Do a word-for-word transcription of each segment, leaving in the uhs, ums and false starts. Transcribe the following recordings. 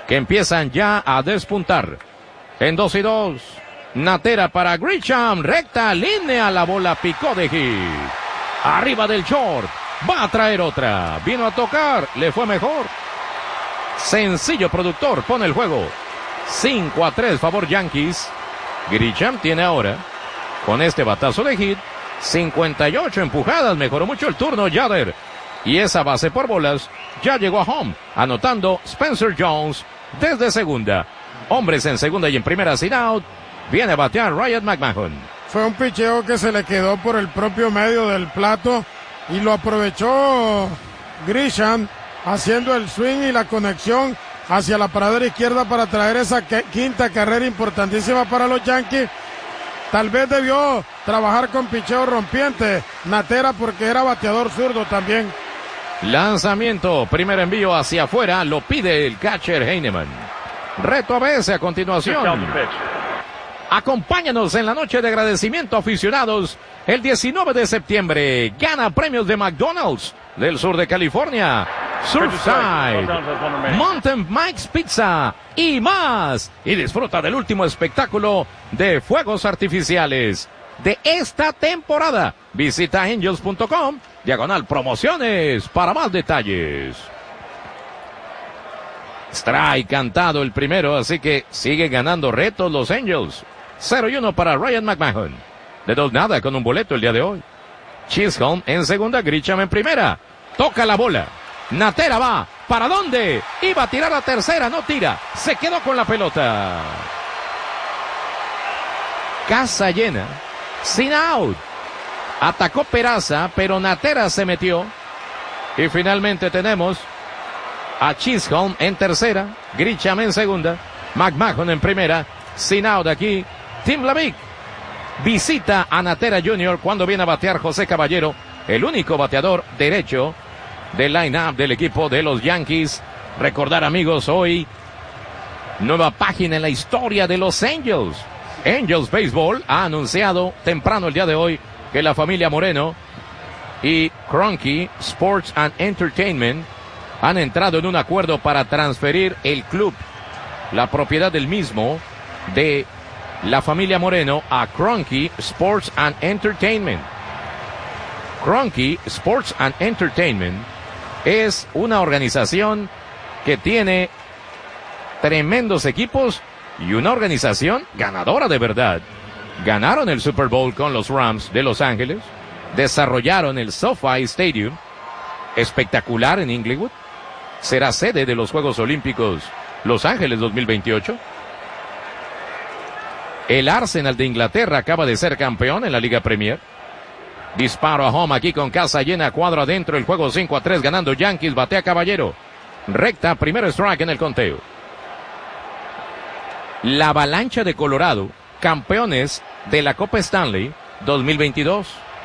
que empiezan ya a despuntar. En dos y dos, Natera para Grisham, recta línea, la bola picó de hit. Arriba del short, va a traer otra, vino a tocar, le fue mejor. Sencillo productor, pone el juego. cinco a tres, favor Yankees. Grisham tiene ahora, con este batazo de hit, cincuenta y ocho empujadas, mejoró mucho el turno Yader. Y esa base por bolas ya llegó a home, anotando Spencer Jones desde segunda. Hombres en segunda y en primera sin out. Viene a batear Ryan McMahon. Fue un picheo que se le quedó por el propio medio del plato y lo aprovechó Grisham haciendo el swing y la conexión hacia la paradera izquierda para traer esa quinta carrera importantísima para los Yankees. Tal vez debió trabajar con picheo rompiente Natera porque era bateador zurdo también. Lanzamiento, primer envío hacia afuera, lo pide el catcher Heinemann. Reto a veces a continuación. Acompáñanos en la noche de agradecimiento aficionados. El diecinueve de septiembre gana premios de McDonald's del sur de California, Surfside, Mountain Mike's Pizza y más. Y disfruta del último espectáculo de fuegos artificiales de esta temporada. Visita angels punto com, diagonal promociones para más detalles. Strike cantado el primero, así que sigue ganando retos los Angels. cero y uno para Ryan McMahon. De dos nada con un boleto el día de hoy. Chisholm en segunda, Grisham en primera. Toca la bola. Natera va. ¿Para dónde? Iba a tirar a tercera, no tira. Se quedó con la pelota. Casa llena. Sin out. Atacó Peraza, pero Natera se metió. Y finalmente tenemos a Chisholm en tercera, Grisham en segunda, McMahon en primera, sin out aquí. Tim Lavic visita a Natera junior cuando viene a batear José Caballero, el único bateador derecho del line-up del equipo de los Yankees. Recordar, amigos, hoy nueva página en la historia de los Angels. Angels Baseball ha anunciado temprano el día de hoy que la familia Moreno y Kroenke Sports and Entertainment han entrado en un acuerdo para transferir el club, la propiedad del mismo, de la familia Moreno a Kroenke Sports and Entertainment. Kroenke Sports and Entertainment es una organización que tiene tremendos equipos y una organización ganadora de verdad. Ganaron el Super Bowl con los Rams de Los Ángeles, desarrollaron el SoFi Stadium, espectacular en Inglewood. Será sede de los Juegos Olímpicos Los Ángeles dos mil veintiocho. El Arsenal de Inglaterra acaba de ser campeón en la Liga Premier. Disparo a home aquí con casa llena, cuadro adentro, el juego cinco a tres ganando Yankees, batea Caballero. Recta, primer strike en el conteo. La Avalancha de Colorado, campeones de la Copa Stanley dos mil veintidós.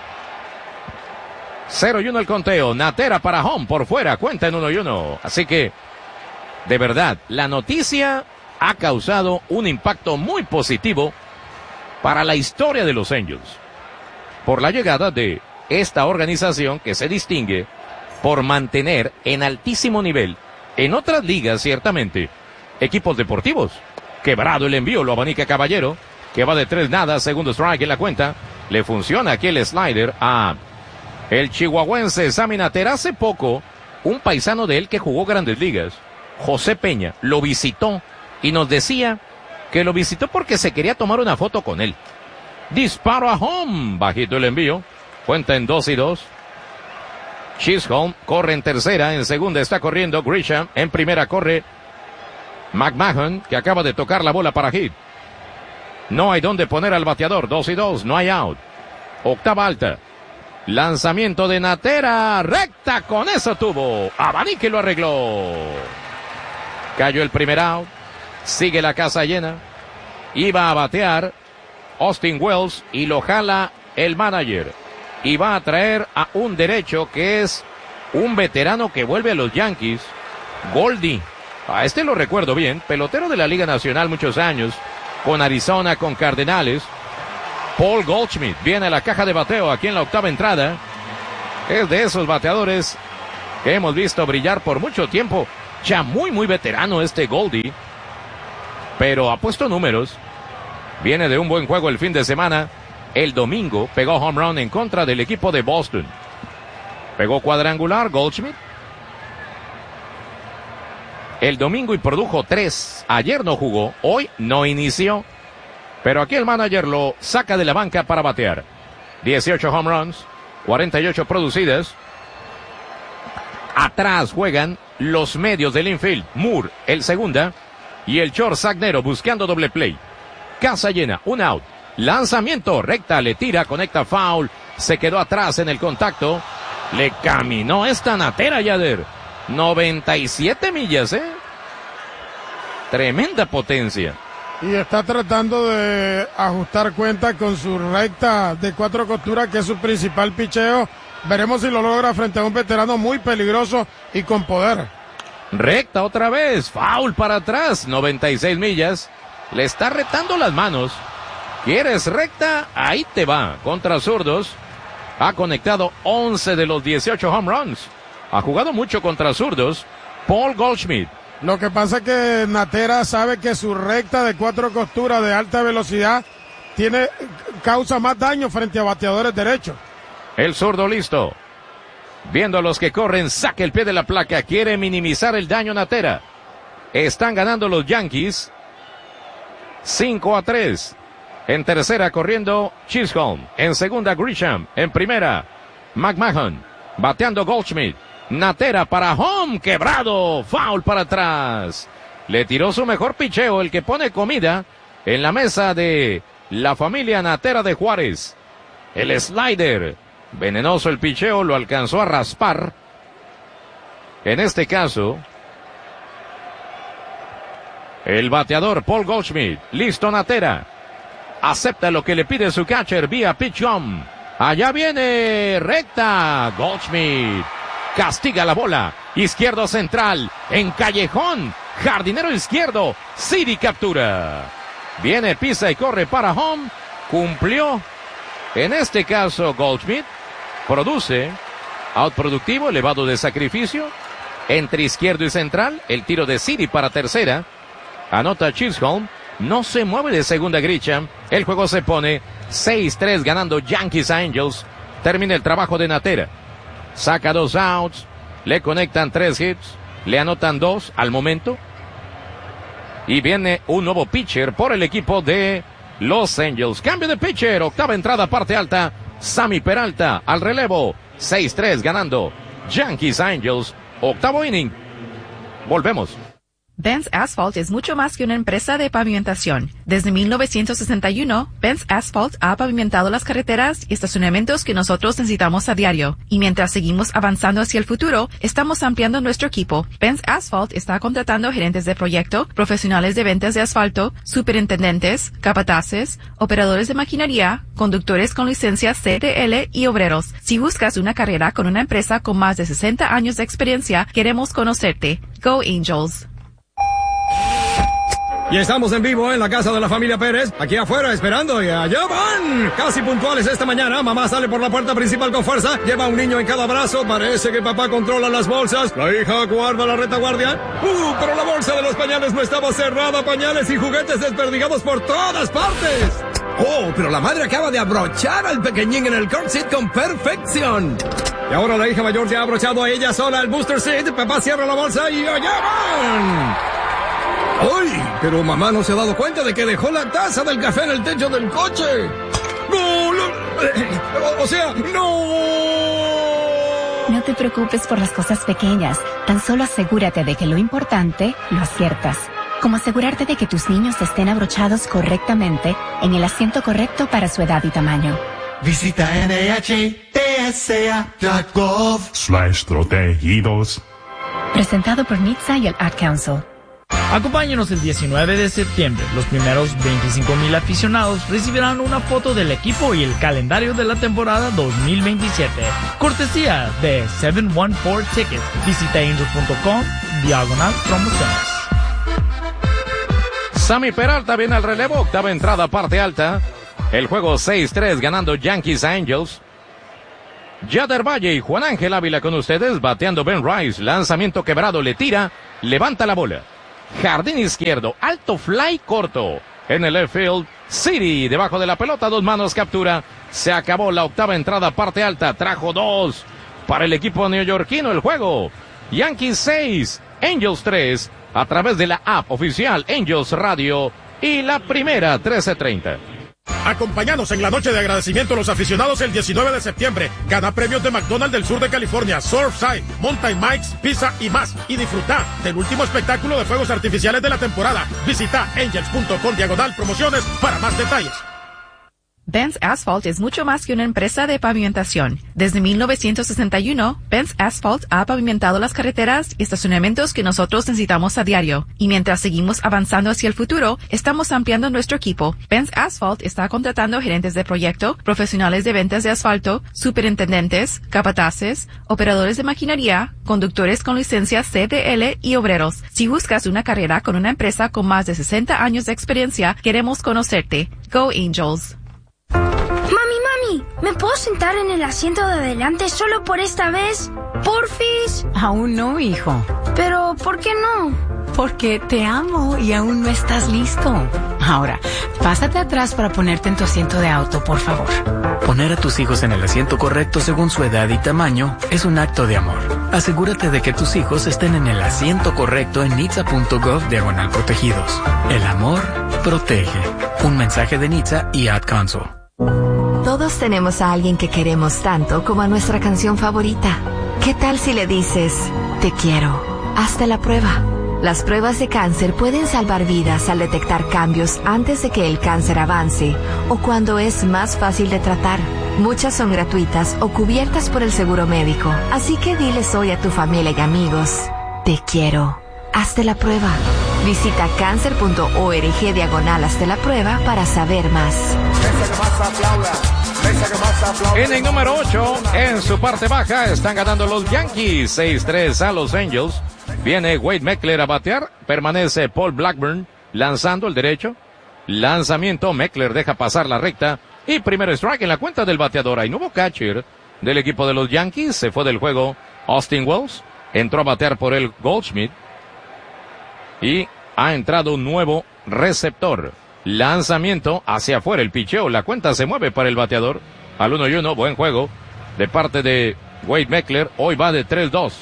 cero y uno el conteo. Natera para home por fuera, cuenta en uno y uno. Así que, de verdad, la noticia ha causado un impacto muy positivo para la historia de los Angels. Por la llegada de esta organización que se distingue por mantener en altísimo nivel, en otras ligas ciertamente, equipos deportivos. Quebrado el envío, lo abanica Caballero, que va de tres nada, segundo strike en la cuenta. Le funciona aquí el slider a el chihuahuense Sammy Natera. Hace poco, un paisano de él que jugó Grandes Ligas, José Peña, lo visitó y nos decía que lo visitó porque se quería tomar una foto con él. Disparo a home, bajito el envío, cuenta en dos y dos. Chisholm corre en tercera, en segunda está corriendo Grisham, en primera corre McMahon, que acaba de tocar la bola para hit. No hay donde poner al bateador, dos y dos, no hay out. Octava alta. Lanzamiento de Natera, recta, con eso tuvo. Abanique lo arregló. Cayó el primer out. Sigue la casa llena. Iba a batear Austin Wells y lo jala el manager. Y va a traer a un derecho que es un veterano que vuelve a los Yankees, Goldie. A este lo recuerdo bien, pelotero de la Liga Nacional muchos años, con Arizona, con Cardenales. Paul Goldschmidt viene a la caja de bateo aquí en la octava entrada. Es de esos bateadores que hemos visto brillar por mucho tiempo Ya muy, muy veterano este Goldie. Pero ha puesto números. Viene de un buen juego el fin de semana. El domingo pegó home run en contra del equipo de Boston. Pegó cuadrangular Goldschmidt el domingo y produjo tres. Ayer no jugó, hoy no inició. Pero aquí el manager lo saca de la banca para batear. dieciocho home runs, cuarenta y ocho producidas. Atrás juegan los medios del infield. Moore, el segunda. Y el short Sagnero buscando doble play. Casa llena, un out. Lanzamiento, recta, le tira, conecta foul. Se quedó atrás en el contacto. Le caminó esta Natera, Yader. noventa y siete millas, ¿eh? Tremenda potencia. Y está tratando de ajustar cuenta con su recta de cuatro costuras, que es su principal picheo. Veremos si lo logra frente a un veterano muy peligroso y con poder. Recta otra vez, foul para atrás, noventa y seis millas. Le está retando las manos. ¿Quieres recta? Ahí te va. Contra zurdos. Ha conectado once de los dieciocho home runs. Ha jugado mucho contra zurdos. Paul Goldschmidt. Lo que pasa es que Natera sabe que su recta de cuatro costuras de alta velocidad tiene, causa más daño frente a bateadores derechos. El zurdo listo. Viendo a los que corren, saca el pie de la placa. Quiere minimizar el daño Natera. Están ganando los Yankees. cinco a tres. En tercera corriendo Chisholm. En segunda Grisham. En primera McMahon. Bateando Goldschmidt. Natera para home. Quebrado. Foul para atrás. Le tiró su mejor picheo. El que pone comida en la mesa de la familia Natera de Juárez. El slider. Venenoso el picheo. Lo alcanzó a raspar. En este caso, el bateador Paul Goldschmidt. Listo Natera. Acepta lo que le pide su catcher vía pitch home. Allá viene recta. Goldschmidt castiga la bola. Izquierdo central. En callejón. Jardinero izquierdo. City captura. Viene, pisa y corre para home. Cumplió. En este caso Goldschmidt produce. Out productivo, elevado de sacrificio. Entre izquierdo y central. El tiro de City para tercera. Anota Chisholm. No se mueve de segunda Grisham. El juego se pone seis tres ganando Yankees a Angels. Termina el trabajo de Natera. Saca dos outs. Le conectan tres hits. Le anotan dos al momento. Y viene un nuevo pitcher por el equipo de Los Angels. Cambio de pitcher. Octava entrada, parte alta. Sammy Peralta al relevo. seis tres ganando Yankees a Angels. Octavo inning. Volvemos. Benz Asphalt es mucho más que una empresa de pavimentación. Desde mil novecientos sesenta y uno, Benz Asphalt ha pavimentado las carreteras y estacionamientos que nosotros necesitamos a diario. Y mientras seguimos avanzando hacia el futuro, estamos ampliando nuestro equipo. Benz Asphalt está contratando gerentes de proyecto, profesionales de ventas de asfalto, superintendentes, capataces, operadores de maquinaria, conductores con licencia C D L y obreros. Si buscas una carrera con una empresa con más de sesenta años de experiencia, queremos conocerte. Go Angels. Y estamos en vivo en la casa de la familia Pérez, aquí afuera esperando y allá van. Casi puntuales esta mañana, mamá sale por la puerta principal con fuerza, lleva a un niño en cada brazo, parece que papá controla las bolsas, la hija guarda la retaguardia. Uh, pero la bolsa de los pañales no estaba cerrada, pañales y juguetes desperdigados por todas partes. Oh, pero la madre acaba de abrochar al pequeñín en el car seat con perfección. Y ahora la hija mayor ya ha abrochado a ella sola el booster seat, papá cierra la bolsa y allá van. ¡Ay! Pero mamá no se ha dado cuenta de que dejó la taza del café en el techo del coche. ¡No! no o, o sea, ¡no! No te preocupes por las cosas pequeñas. Tan solo asegúrate de que lo importante lo aciertas. Como asegurarte de que tus niños estén abrochados correctamente en el asiento correcto para su edad y tamaño. Visita N H T S A punto gov slash protegidos. Presentado por N H T S A y el Ad Council. Acompáñenos el diecinueve de septiembre. Los primeros veinticinco mil aficionados recibirán una foto del equipo y el calendario de la temporada dos mil veintisiete. Cortesía de siete uno cuatro Tickets. Visita angels punto com, diagonal promociones. Sammy Peralta viene al relevo. Octava entrada, parte alta. El juego seis tres ganando Yankees a Angels. Yader Valle y Juan Ángel Ávila con ustedes, bateando Ben Rice, lanzamiento quebrado, le tira, levanta la bola. Jardín izquierdo, alto fly corto. En el left field, City, debajo de la pelota, dos manos, captura. Se acabó la octava entrada, parte alta, trajo dos para el equipo neoyorquino el juego. Yankees seis, Angels tres, a través de la app oficial Angels Radio y la primera trece treinta. Acompáñanos en la noche de agradecimiento a los aficionados el diecinueve de septiembre. Gana premios de McDonald's del sur de California, Surfside, Mountain Mike's, Pizza y más. Y disfruta del último espectáculo de fuegos artificiales de la temporada. Visita angels punto com diagonal promociones para más detalles. Benz Asphalt es mucho más que una empresa de pavimentación. Desde mil novecientos sesenta y uno, Benz Asphalt ha pavimentado las carreteras y estacionamientos que nosotros necesitamos a diario. Y mientras seguimos avanzando hacia el futuro, estamos ampliando nuestro equipo. Benz Asphalt está contratando gerentes de proyecto, profesionales de ventas de asfalto, superintendentes, capataces, operadores de maquinaria, conductores con licencia C D L y obreros. Si buscas una carrera con una empresa con más de sesenta años de experiencia, queremos conocerte. Go Angels! Mami, mami, ¿me puedo sentar en el asiento de adelante solo por esta vez? ¿Porfis? Aún no, hijo. Pero, ¿por qué no? Porque te amo y aún no estás listo. Ahora, pásate atrás para ponerte en tu asiento de auto, por favor. Poner a tus hijos en el asiento correcto según su edad y tamaño es un acto de amor. Asegúrate de que tus hijos estén en el asiento correcto en nitsa punto gov diagonal protegidos. El amor protege. Un mensaje de Nitsa y Ad Council. Todos tenemos a alguien que queremos tanto como a nuestra canción favorita. ¿Qué tal si le dices, te quiero? Hazte la prueba. Las pruebas de cáncer pueden salvar vidas al detectar cambios antes de que el cáncer avance o cuando es más fácil de tratar. Muchas son gratuitas o cubiertas por el seguro médico. Así que diles hoy a tu familia y amigos, te quiero. Hazte la prueba. Visita cáncer punto org diagonal hazte la prueba para saber más. En el número ocho, en su parte baja, están ganando los Yankees seis tres a los Angels. Viene Wade Meckler a batear, permanece Paul Blackburn lanzando el derecho. Lanzamiento, Meckler deja pasar la recta y primer strike en la cuenta del bateador. Hay nuevo catcher del equipo de los Yankees, se fue del juego Austin Wells, entró a batear por el Goldschmidt y ha entrado un nuevo receptor. Lanzamiento hacia afuera, el picheo, la cuenta se mueve para el bateador. Al uno y uno, buen juego de parte de Wade Meckler, hoy va de tres dos.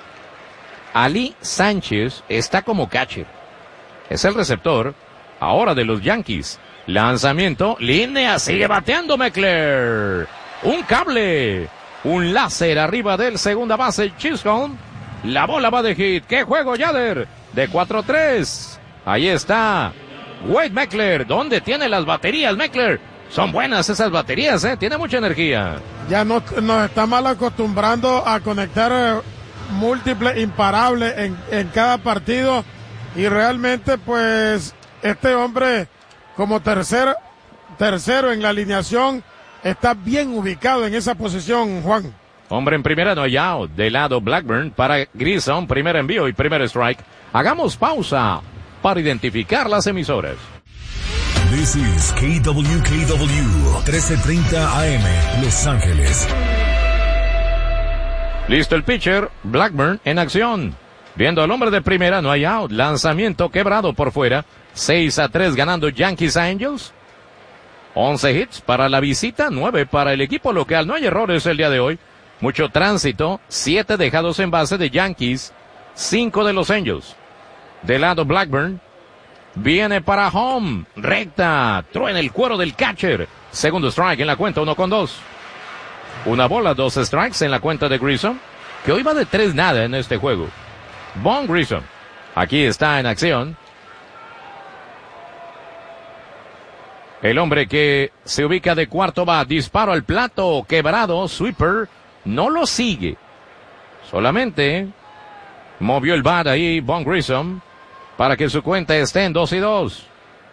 Ali Sánchez está como catcher. Es el receptor ahora de los Yankees. Lanzamiento, línea, sigue bateando Meckler. Un cable, un láser arriba del segunda base Chisholm. La bola va de hit. ¡Qué juego, Yader! De cuatro tres. Ahí está Wade Meckler. ¿Dónde tiene las baterías, Meckler? Son buenas esas baterías, ¿eh? Tiene mucha energía. Ya no, nos está mal acostumbrando a conectar eh, múltiples, imparables en, en cada partido. Y realmente, pues, este hombre, como tercer, tercero en la alineación, está bien ubicado en esa posición, Juan. Hombre en primera, no hay out. De lado Blackburn para Grissom. Primer envío y primer strike. Hagamos pausa para identificar las emisoras. This is K W K W, trece treinta A M, Los Ángeles. Listo el pitcher, Blackburn en acción. Viendo al hombre de primera, no hay out. Lanzamiento quebrado por fuera. seis a tres ganando Yankees a Angels. once hits para la visita, nueve para el equipo local. No hay errores el día de hoy. Mucho tránsito, siete dejados en base de Yankees, cinco de los Angels. De lado Blackburn, viene para home, recta, truena el cuero del catcher. Segundo strike en la cuenta, uno con dos. Una bola, dos strikes en la cuenta de Grissom, que hoy va de tres nada en este juego. Von Grissom, aquí está en acción. El hombre que se ubica de cuarto va, disparo al plato, quebrado, sweeper. No lo sigue. Solamente movió el bat ahí Von Grissom para que su cuenta esté en dos y dos.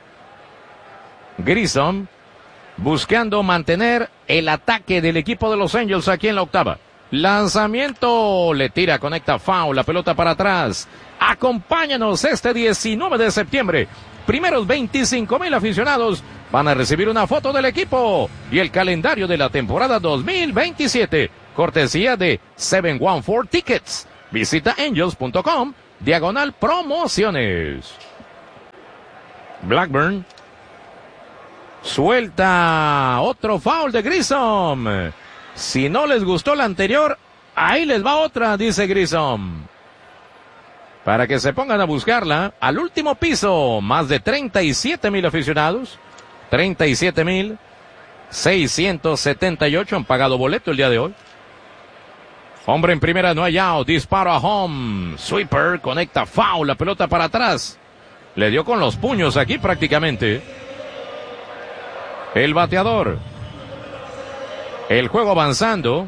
Grissom buscando mantener el ataque del equipo de los Angels aquí en la octava. Lanzamiento, le tira, conecta foul, la pelota para atrás. Acompáñanos este diecinueve de septiembre. Primeros veinticinco mil aficionados van a recibir una foto del equipo y el calendario de la temporada dos mil veintisiete. cortesía de siete uno cuatro Tickets. Visita angels punto com, diagonal promociones. Blackburn suelta otro foul de Grissom. Si no les gustó la anterior, ahí les va otra, dice Grissom. Para que se pongan a buscarla, al último piso, más de treinta y siete mil aficionados, treinta y siete mil seiscientos setenta y ocho han pagado boleto el día de hoy. Hombre en primera, no hay out, disparo a home, sweeper, conecta foul, la pelota para atrás. Le dio con los puños aquí prácticamente. El bateador. El juego avanzando.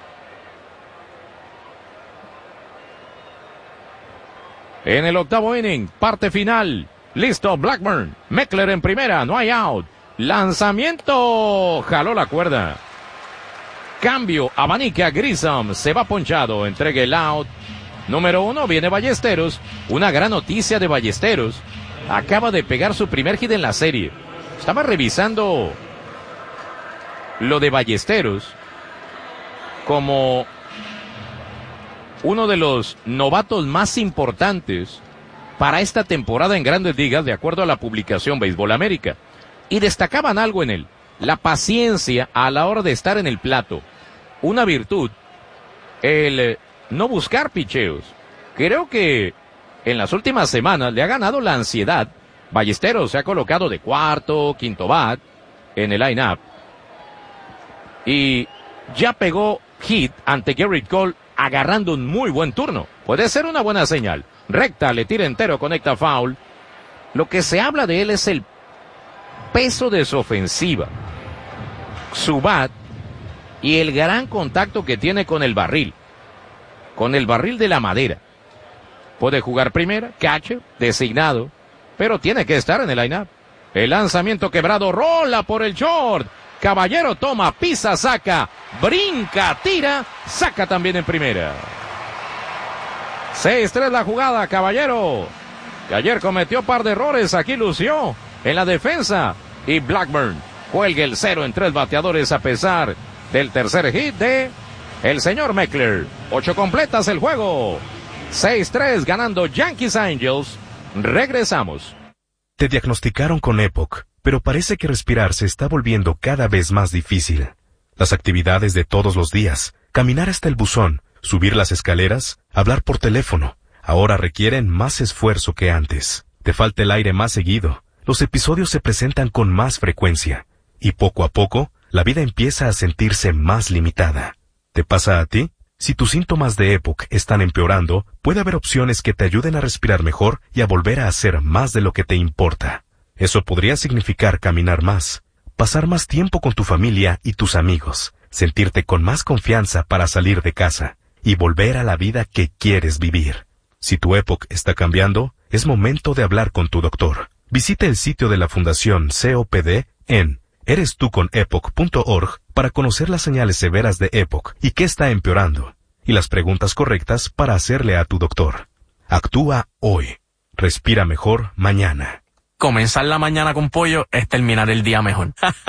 En el octavo inning, parte final. Listo, Blackburn. Meckler en primera, no hay out. Lanzamiento. Jaló la cuerda. Cambio, abanica Grissom. Se va ponchado. Entrega el out. Número uno, viene Ballesteros. Una gran noticia de Ballesteros. Acaba de pegar su primer hit en la serie. Estaba revisando lo de Ballesteros como uno de los novatos más importantes para esta temporada en Grandes Ligas, de acuerdo a la publicación Béisbol América. Y destacaban algo en él: la paciencia a la hora de estar en el plato. Una virtud, el no buscar picheos. Creo que en las últimas semanas le ha ganado la ansiedad. Ballesteros se ha colocado de cuarto, quinto bat en el line-up. Y ya pegó hit ante Gerrit Cole, agarrando un muy buen turno. Puede ser una buena señal. Recta, le tira entero, conecta foul. Lo que se habla de él es el peso de su ofensiva, su bat y el gran contacto que tiene con el barril. Con el barril de la madera. Puede jugar primera, catcher, designado, pero tiene que estar en el line-up. El lanzamiento quebrado, rola por el short. Caballero toma, pisa, saca, brinca, tira, saca también en primera. seis tres la jugada, Caballero, que ayer cometió par de errores, aquí lució en la defensa. Y Blackburn cuelga el cero en tres bateadores a pesar del tercer hit de el señor Meckler. Ocho completas el juego. seis tres ganando Yankees Angels. Regresamos. Te diagnosticaron con EPOC, pero parece que respirar se está volviendo cada vez más difícil. Las actividades de todos los días, caminar hasta el buzón, subir las escaleras, hablar por teléfono, ahora requieren más esfuerzo que antes. Te falta el aire más seguido, los episodios se presentan con más frecuencia, y poco a poco, la vida empieza a sentirse más limitada. ¿Te pasa a ti? Si tus síntomas de EPOC están empeorando, puede haber opciones que te ayuden a respirar mejor y a volver a hacer más de lo que te importa. Eso podría significar caminar más, pasar más tiempo con tu familia y tus amigos, sentirte con más confianza para salir de casa y volver a la vida que quieres vivir. Si tu EPOC está cambiando, es momento de hablar con tu doctor. Visita el sitio de la Fundación C O P D en eres tú con epoc punto org para conocer las señales severas de EPOC y qué está empeorando, y las preguntas correctas para hacerle a tu doctor. Actúa hoy. Respira mejor mañana. Comenzar la mañana con pollo es terminar el día mejor.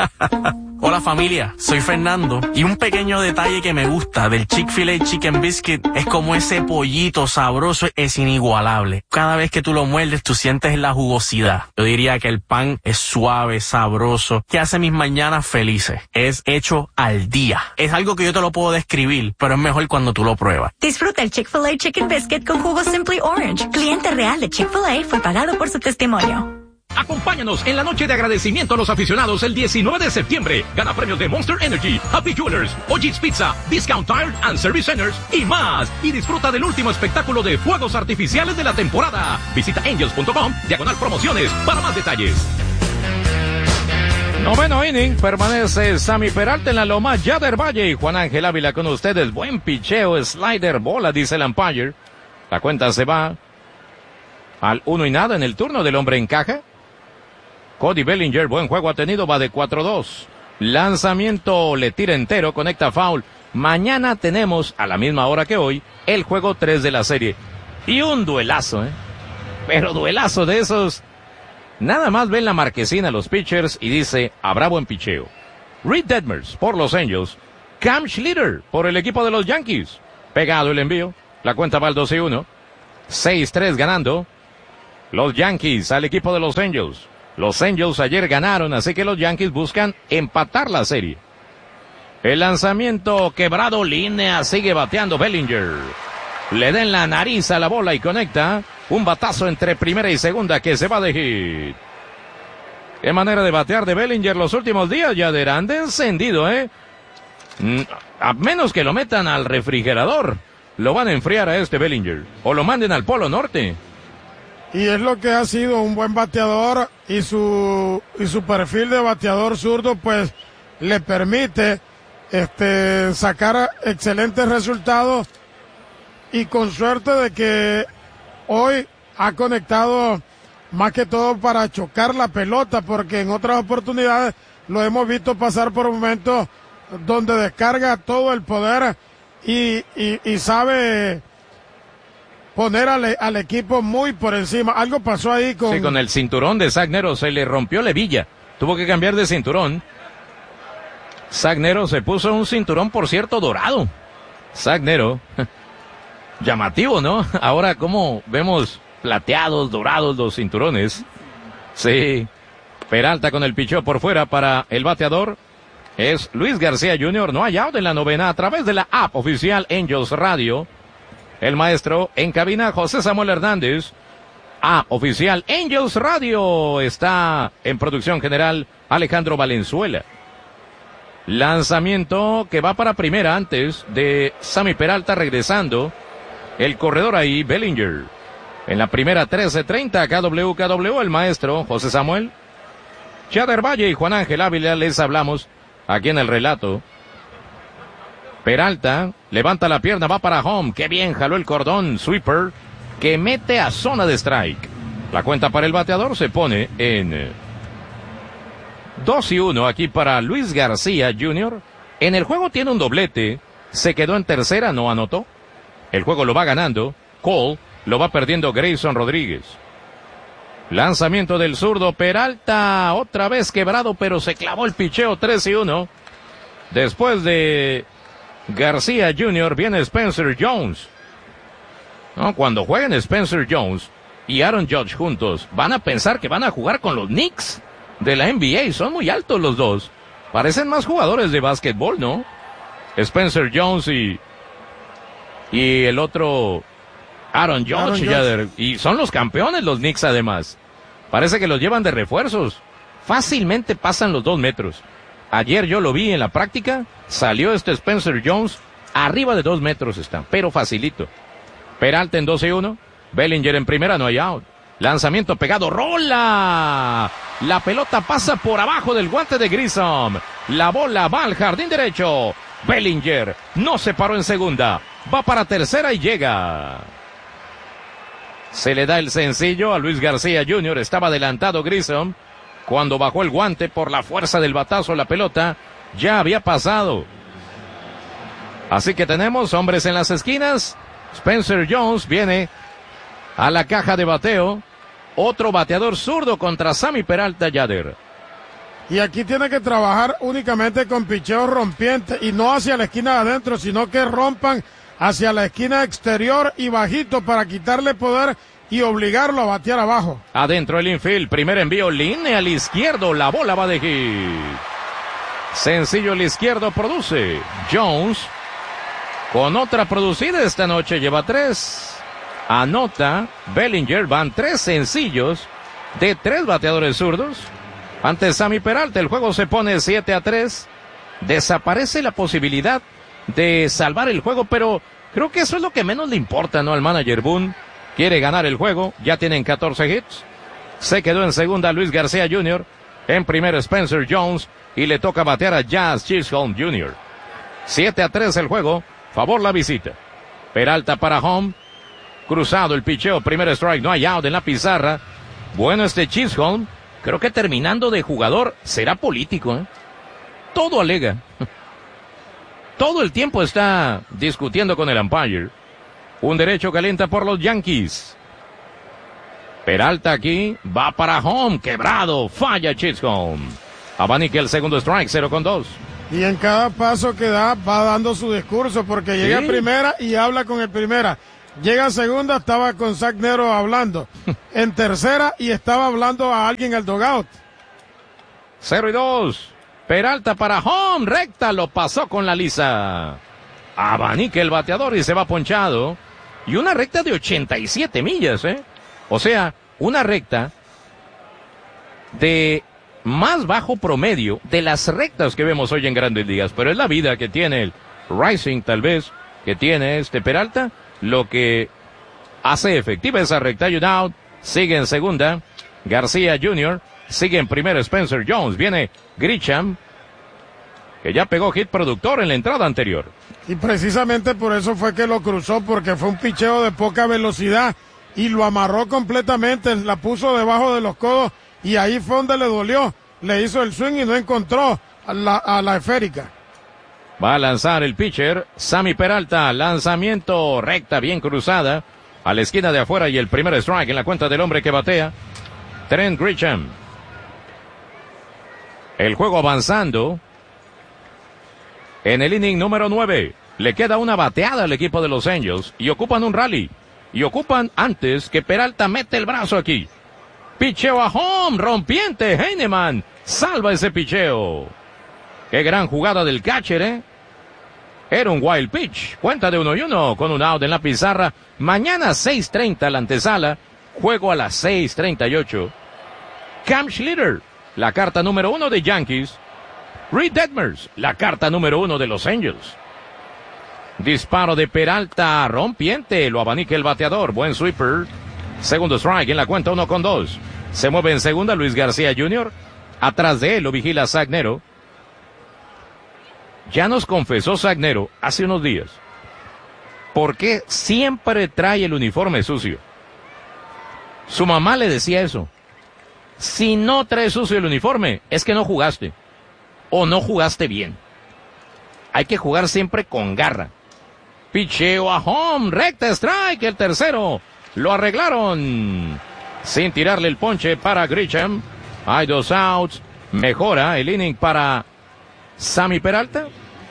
Hola familia, soy Fernando y un pequeño detalle que me gusta del Chick-fil-A Chicken Biscuit es como ese pollito sabroso es inigualable. Cada vez que tú lo muerdes tú sientes la jugosidad. Yo diría que el pan es suave, sabroso, que hace mis mañanas felices. Es hecho al día. Es algo que yo te lo puedo describir, pero es mejor cuando tú lo pruebas. Disfruta el Chick-fil-A Chicken Biscuit con jugo Simply Orange. Cliente real de Chick-fil-A fue pagado por su testimonio. Acompáñanos en la noche de agradecimiento a los aficionados el diecinueve de septiembre. Gana premios de Monster Energy, Happy Jewelers, O'Gee's Pizza, Discount Tire and Service Centers y más. Y disfruta del último espectáculo de fuegos artificiales de la temporada. Visita angels punto com, diagonal promociones, para más detalles. Noveno inning, permanece Sammy Peralta en la loma, Yader Valle y Juan Ángel Ávila con ustedes. Buen picheo, slider, bola, dice el umpire. La cuenta se va al uno y nada en el turno del hombre en caja. Cody Bellinger, buen juego ha tenido, va de cuatro dos. Lanzamiento, le tira entero, conecta foul. Mañana tenemos, a la misma hora que hoy, el juego tres de la serie. Y un duelazo, ¿eh? Pero duelazo de esos. Nada más ven la marquesina los pitchers y dice, habrá buen picheo. Reed Detmers, por los Angels, Cam Schlitter por el equipo de los Yankees. Pegado el envío. La cuenta va al dos y uno. seis tres ganando los Yankees al equipo de los Angels. Los Angels ayer ganaron, así que los Yankees buscan empatar la serie. El lanzamiento quebrado, línea, sigue bateando Bellinger. Le den la nariz a la bola y conecta. Un batazo entre primera y segunda que se va de hit. Qué manera de batear de Bellinger los últimos días, Yader. Anda encendido, ¿eh? A menos que lo metan al refrigerador, lo van a enfriar a este Bellinger. O lo manden al Polo Norte. Y es lo que ha sido un buen bateador, y su, y su perfil de bateador zurdo, pues, le permite, este, sacar excelentes resultados, y con suerte de que hoy ha conectado más que todo para chocar la pelota, porque en otras oportunidades lo hemos visto pasar por momentos donde descarga todo el poder y, y, y sabe poner al, al equipo muy por encima. Algo pasó ahí con... Sí, con el cinturón de Zach Nero, se le rompió la hebilla. Tuvo que cambiar de cinturón. Zach Nero se puso un cinturón, por cierto, dorado. Zach Nero. Llamativo, ¿no? Ahora, ¿cómo vemos plateados, dorados los cinturones? Sí. Peralta con el picheo por fuera para el bateador. Es Luis García junior No hay out en la novena a través de la app oficial Angels Radio. El maestro en cabina, José Samuel Hernández. App oficial Angels Radio. Está en producción general Alejandro Valenzuela. Lanzamiento que va para primera antes de Sammy Peralta regresando. El corredor ahí, Bellinger. En la primera trece treinta, K W K W, el maestro José Samuel. Yader Valle y Juan Ángel Ávila les hablamos aquí en el relato. Peralta levanta la pierna, va para home. Qué bien jaló el cordón. Sweeper que mete a zona de strike. La cuenta para el bateador se pone en dos y uno aquí para Luis García junior En el juego tiene un doblete. Se quedó en tercera, no anotó. El juego lo va ganando Cole, lo va perdiendo Grayson Rodríguez. Lanzamiento del zurdo Peralta, otra vez quebrado, pero se clavó el picheo. Tres y uno. Después de García junior viene Spencer Jones. No, cuando jueguen Spencer Jones y Aaron Judge juntos, van a pensar que van a jugar con los Knicks de la N B A. Son muy altos los dos. Parecen más jugadores de básquetbol, ¿no? Spencer Jones y y el otro Aaron Judge, Aaron y son los campeones los Knicks además. Parece que los llevan de refuerzos. Fácilmente pasan los dos metros. Ayer yo lo vi en la práctica, salió este Spencer Jones, arriba de dos metros está, pero facilito. Peralta en dos y uno, Bellinger en primera, no hay out. Lanzamiento pegado, rola. La pelota pasa por abajo del guante de Grissom. La bola va al jardín derecho. Bellinger no se paró en segunda, va para tercera y llega. Se le da el sencillo a Luis García junior Estaba adelantado Grissom. Cuando bajó el guante por la fuerza del batazo, la pelota ya había pasado. Así que tenemos hombres en las esquinas. Spencer Jones viene a la caja de bateo. Otro bateador zurdo contra Sammy Peralta, Yader. Y aquí tiene que trabajar únicamente con picheo rompiente y no hacia la esquina de adentro, sino que rompan hacia la esquina exterior y bajito para quitarle poder y obligarlo a batear abajo. Adentro el infield, primer envío, línea al izquierdo, la bola va de hit. Sencillo al izquierdo, produce Jones. Con otra producida esta noche, lleva tres. Anota Bellinger, van tres sencillos de tres bateadores zurdos. Ante Sammy Peralta, el juego se pone siete a tres. Desaparece la posibilidad de salvar el juego, pero creo que eso es lo que menos le importa, ¿no? Al manager Boone. Quiere ganar el juego, ya tienen catorce hits. Se quedó en segunda Luis García junior En primero Spencer Jones. Y le toca batear a Jazz Chisholm junior siete a tres el juego. Favor la visita. Peralta para home. Cruzado el picheo. Primer strike. No hay out en la pizarra. Bueno este Chisholm. Creo que terminando de jugador será político, ¿eh? Todo alega. Todo el tiempo está discutiendo con el umpire. Un derecho calienta por los Yankees. Peralta aquí, va para home, quebrado, falla Chisholm. Abanica el segundo strike, cero con dos. Y en cada paso que da, va dando su discurso, porque llega Sí. a primera y habla con el primera. Llega a segunda, estaba con Zach Nero hablando. En tercera, y estaba hablando a alguien al dugout. Cero y dos. Peralta para home, recta, lo pasó con la lisa. Abanica el bateador y se va ponchado. Y una recta de ochenta y siete millas, ¿eh? O sea, una recta de más bajo promedio de las rectas que vemos hoy en Grandes Ligas. Pero es la vida que tiene el Rising, tal vez, que tiene este Peralta, lo que hace efectiva esa recta. Y out, sigue en segunda García junior, sigue en primera Spencer Jones, viene Grisham, que ya pegó hit productor en la entrada anterior. Y precisamente por eso fue que lo cruzó, porque fue un picheo de poca velocidad y lo amarró completamente, la puso debajo de los codos y ahí fue donde le dolió. Le hizo el swing y no encontró a la, a la esférica. Va a lanzar el pitcher Sammy Peralta, lanzamiento recta bien cruzada a la esquina de afuera y el primer strike en la cuenta del hombre que batea, Trent Grisham. El juego avanzando en el inning número nueve. Le queda una bateada al equipo de los Angels y ocupan un rally. Y ocupan antes que Peralta mete el brazo aquí. Picheo a home, rompiente, Heinemann salva ese picheo. Qué gran jugada del catcher, ¿eh? Era un wild pitch. Cuenta de uno y uno con un out en la pizarra. Mañana seis treinta la antesala. Juego a las seis treinta y ocho. Cam Schlitter, la carta número uno de Yankees. Reed Detmers, la carta número uno de los Angels. Disparo de Peralta, rompiente, lo abanica el bateador. Buen sweeper. Segundo strike en la cuenta, uno con dos. Se mueve en segunda Luis García junior Atrás de él lo vigila Zach Nero. Ya nos confesó Zach Nero hace unos días por qué siempre trae el uniforme sucio. Su mamá le decía eso. Si no traes sucio el uniforme, es que no jugaste. O no jugaste bien. Hay que jugar siempre con garra. Picheo a home, recta strike, el tercero. Lo arreglaron. Sin tirarle el ponche para Grisham. Hay dos outs. Mejora el inning para Sammy Peralta.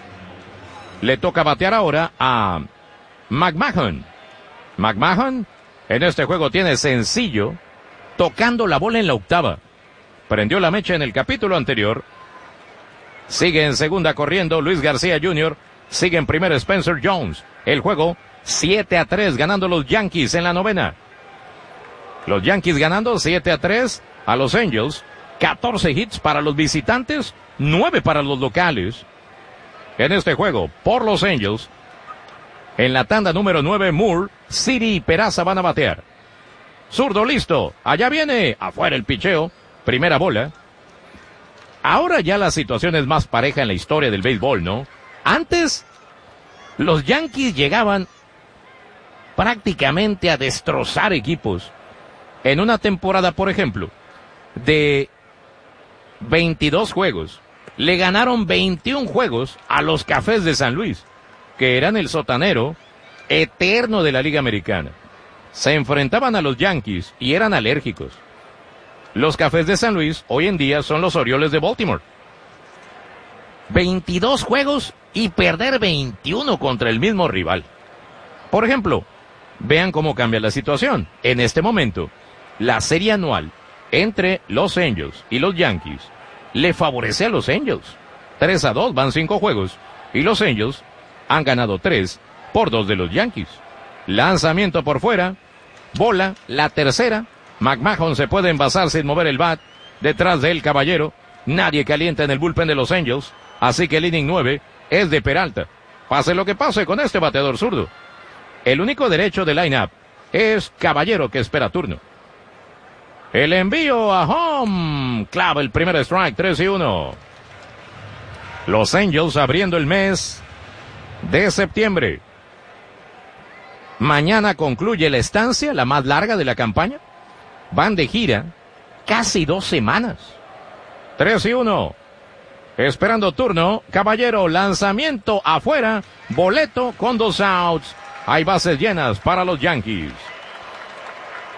Le toca batear ahora a McMahon. McMahon en este juego tiene sencillo, tocando la bola en la octava. Prendió la mecha en el capítulo anterior. Sigue en segunda corriendo Luis García junior Sigue en primera Spencer Jones. El juego siete a tres ganando los Yankees en la novena. Los Yankees ganando siete a tres a los Angels. catorce hits para los visitantes, nueve para los locales. En este juego, por los Angels, en la tanda número nueve, Moore, City y Peraza van a batear. Zurdo listo, allá viene, afuera el picheo, primera bola. Ahora ya la situación es más pareja en la historia del béisbol, ¿no? Antes, los Yankees llegaban prácticamente a destrozar equipos. En una temporada, por ejemplo, de veintidós juegos, le ganaron veintiún juegos a los Cafés de San Luis, que eran el sotanero eterno de la Liga Americana. Se enfrentaban a los Yankees y eran alérgicos. Los Cafés de San Luis hoy en día son los Orioles de Baltimore. veintidós juegos y perder veintiuno contra el mismo rival. Por ejemplo, vean cómo cambia la situación. En este momento, la serie anual entre los Angels y los Yankees le favorece a los Angels. tres a dos, van cinco juegos. Y los Angels han ganado tres por dos de los Yankees. Lanzamiento por fuera. Bola, la tercera. McMahon se puede envasar sin mover el bat. Detrás de él, Caballero. Nadie calienta en el bullpen de los Angels. Así que el inning nueve es de Peralta. Pase lo que pase con este bateador zurdo. El único derecho de line-up es Caballero, que espera turno. El envío a home. Clava el primer strike, tres y uno. Los Angels abriendo el mes de septiembre. Mañana concluye la estancia, la más larga de la campaña. Van de gira casi dos semanas. tres y uno. Esperando turno. Caballero, lanzamiento afuera. Boleto con dos outs. Hay bases llenas para los Yankees.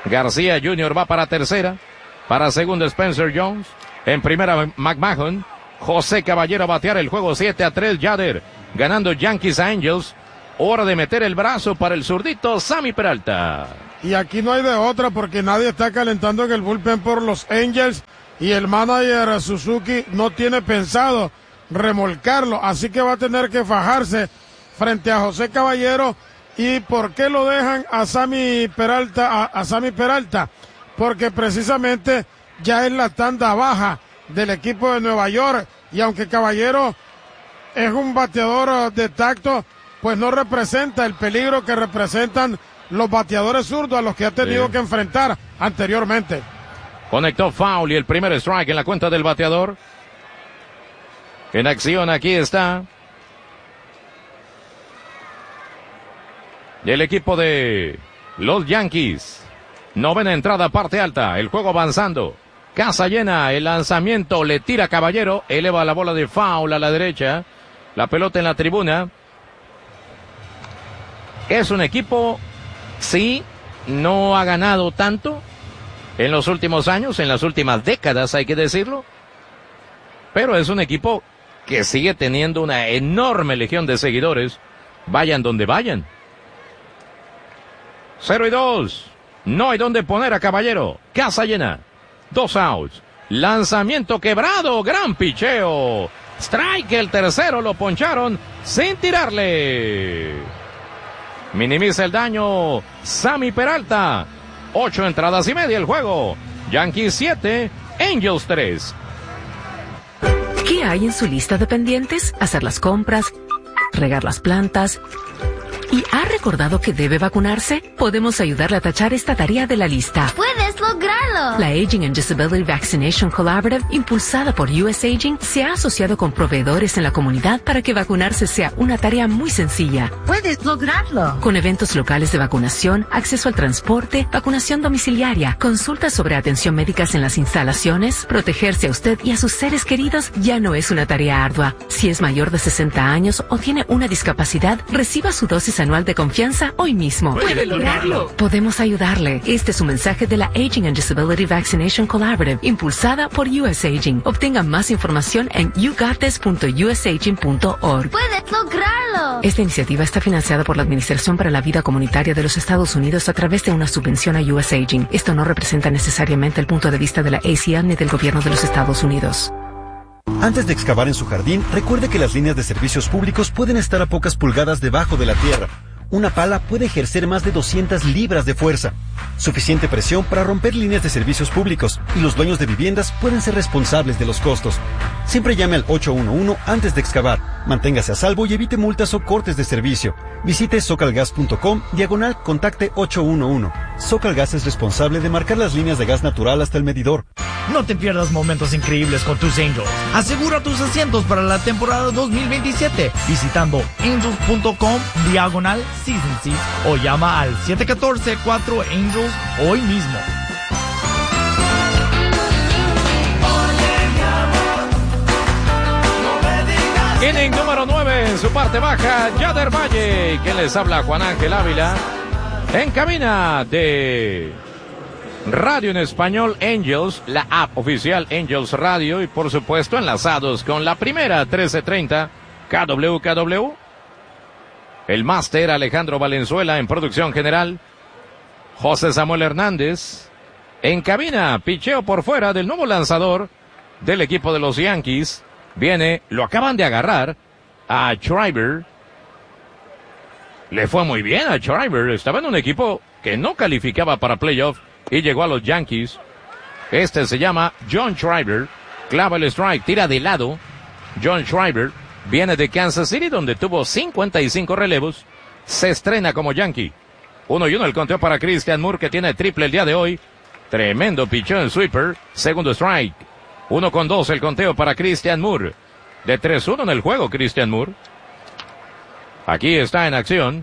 García junior va para tercera. Para segunda Spencer Jones. En primera McMahon. José Caballero a batear el juego siete a tres. Yader ganando Yankees a Angels. Hora de meter el brazo para el zurdito Sammy Peralta. Y aquí no hay de otra porque nadie está calentando en el bullpen por los Angels y el manager Suzuki no tiene pensado remolcarlo, así que va a tener que fajarse frente a José Caballero. ¿Y por qué lo dejan a Sammy Peralta? A, a Sammy Peralta, porque precisamente ya es la tanda baja del equipo de Nueva York, y aunque Caballero es un bateador de tacto, pues no representa el peligro que representan los bateadores zurdos a los que ha tenido sí. que enfrentar anteriormente. Conectó foul y el primer strike en la cuenta del bateador. En acción aquí está el equipo de los Yankees. Novena entrada, parte alta, el juego avanzando. Casa llena, el lanzamiento le tira Caballero, eleva la bola de foul a la derecha. La pelota en la tribuna. Es un equipo, sí, no ha ganado tanto en los últimos años, en las últimas décadas hay que decirlo. Pero es un equipo que sigue teniendo una enorme legión de seguidores, vayan donde vayan. Cero y dos. No hay donde poner a Caballero. Casa llena. Dos outs. Lanzamiento quebrado. Gran picheo. Strike el tercero. Lo poncharon sin tirarle. Minimiza el daño Sammy Peralta. Ocho entradas y media el juego. Yankees siete. Angels tres. ¿Qué hay en su lista de pendientes? Hacer las compras, regar las plantas. ¿Y ha recordado que debe vacunarse? Podemos ayudarle a tachar esta tarea de la lista. ¡Puedes lograrlo! La Aging and Disability Vaccination Collaborative, impulsada por U S Aging, se ha asociado con proveedores en la comunidad para que vacunarse sea una tarea muy sencilla. ¡Puedes lograrlo! Con eventos locales de vacunación, acceso al transporte, vacunación domiciliaria, consultas sobre atención médicas en las instalaciones, protegerse a usted y a sus seres queridos ya no es una tarea ardua. Si es mayor de sesenta años o tiene una discapacidad, reciba su dosis anual de confianza hoy mismo. ¡Puede lograrlo! Podemos ayudarle. Este es un mensaje de la Aging and Disability Vaccination Collaborative, impulsada por U S Aging. Obtenga más información en you got this punto u s aging punto org. ¡Puedes lograrlo! Esta iniciativa está financiada por la Administración para la Vida Comunitaria de los Estados Unidos a través de una subvención a U S Aging. Esto no representa necesariamente el punto de vista de la A C L ni del gobierno de los Estados Unidos. Antes de excavar en su jardín, recuerde que las líneas de servicios públicos pueden estar a pocas pulgadas debajo de la tierra. Una pala puede ejercer más de doscientas libras de fuerza. Suficiente presión para romper líneas de servicios públicos, y los dueños de viviendas pueden ser responsables de los costos. Siempre llame al ocho uno uno antes de excavar. Manténgase a salvo y evite multas o cortes de servicio. Visite socalgas punto com, diagonal contacte ocho uno uno. Socalgas es responsable de marcar las líneas de gas natural hasta el medidor. No te pierdas momentos increíbles con tus Angels. Asegura tus asientos para la temporada dos mil veintisiete visitando angels punto com diagonal season seats o llama al siete uno cuatro cuatro Angels hoy mismo. Inning número nueve en su parte baja, Yader Valle, quien les habla, Juan Ángel Ávila, en cabina de Radio en Español Angels, la app oficial Angels Radio, y por supuesto enlazados con la primera trece treinta K W K W. El máster Alejandro Valenzuela en producción general, José Samuel Hernández en cabina, picheo por fuera del nuevo lanzador del equipo de los Yankees. Viene, lo acaban de agarrar a Schreiber. Le fue muy bien a Schreiber, estaba en un equipo que no calificaba para playoff y llegó a los Yankees. Este se llama John Schreiber, clava el strike, tira de lado. John Schreiber viene de Kansas City, donde tuvo cincuenta y cinco relevos. Se estrena como Yankee. Uno y uno el conteo para Christian Moore, que tiene triple el día de hoy. Tremendo picheo en sweeper. Segundo strike. Uno con dos el conteo para Christian Moore. De tres uno en el juego, Christian Moore. Aquí está en acción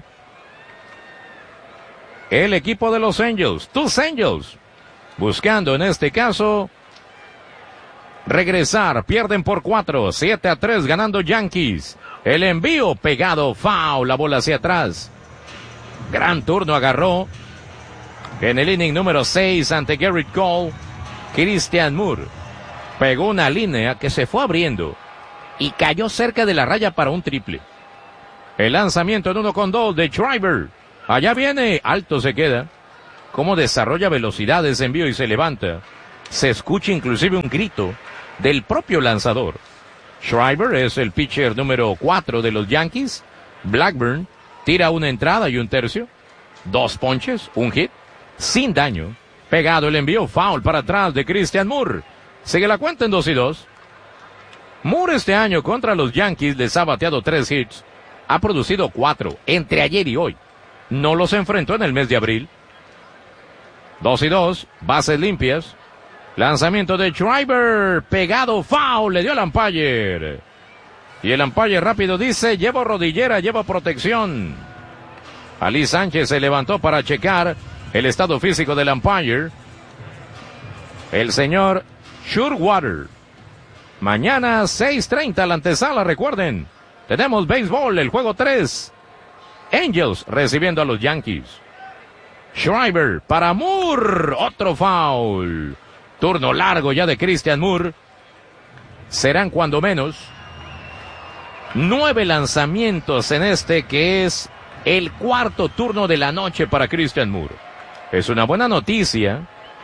el equipo de los Angels. Tus Angels. Buscando en este caso regresar. Pierden por cuatro. siete a tres ganando Yankees. El envío pegado. Foul. La bola hacia atrás. Gran turno agarró en el inning número seis ante Garrett Cole. Christian Moore pegó una línea que se fue abriendo. y cayó cerca de la raya para un triple. El lanzamiento en uno con dos de Schreiber. Allá viene, alto se queda. Cómo desarrolla velocidad ese envío y se levanta. Se escucha inclusive un grito del propio lanzador. Schreiber es el pitcher número cuatro de los Yankees. Blackburn tira una entrada y un tercio. Dos ponches, un hit, sin daño. Pegado el envío, foul para atrás de Christian Moore. Sigue la cuenta en dos y dos. Moore este año contra los Yankees les ha bateado tres hits. Ha producido cuatro entre ayer y hoy. No los enfrentó en el mes de abril. Dos y dos, bases limpias. Lanzamiento de Schreiber, pegado, foul, le dio el umpire. Y el umpire rápido dice, llevo rodillera, llevo protección. Ali Sánchez se levantó para checar el estado físico del umpire. El señor Shurwater. Mañana seis treinta la antesala, recuerden. Tenemos béisbol, el juego tres. Angels recibiendo a los Yankees. Schreiber para Moore, otro foul. Turno largo ya de Christian Moore. Serán cuando menos nueve lanzamientos en este que es el cuarto turno de la noche para Christian Moore. Es una buena noticia.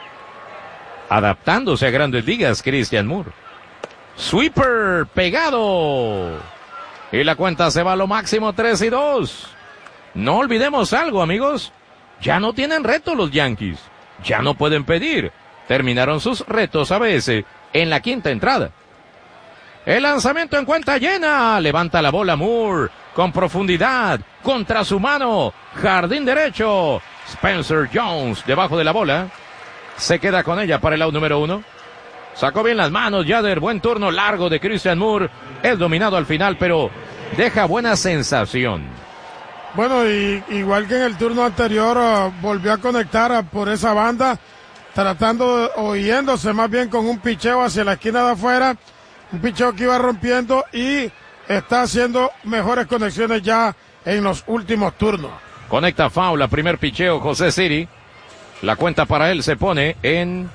Adaptándose a grandes ligas, Christian Moore. Sweeper pegado. Y la cuenta se va a lo máximo tres y dos. No olvidemos algo, amigos. Ya no tienen reto los Yankees. Ya no pueden pedir. Terminaron sus retos a veces en la quinta entrada. El lanzamiento en cuenta llena. Levanta la bola Moore con profundidad. Contra su mano. Jardín derecho. Spencer Jones debajo de la bola. Se queda con ella para el out número uno. Sacó bien las manos Yader. Buen turno largo de Christian Moore. Es dominado al final, pero deja buena sensación. Bueno, y igual que en el turno anterior, uh, volvió a conectar uh, por esa banda, tratando, oyéndose más bien con un picheo hacia la esquina de afuera, un picheo que iba rompiendo y está haciendo mejores conexiones ya en los últimos turnos. Conecta foul, primer picheo José Siri. La cuenta para él se pone en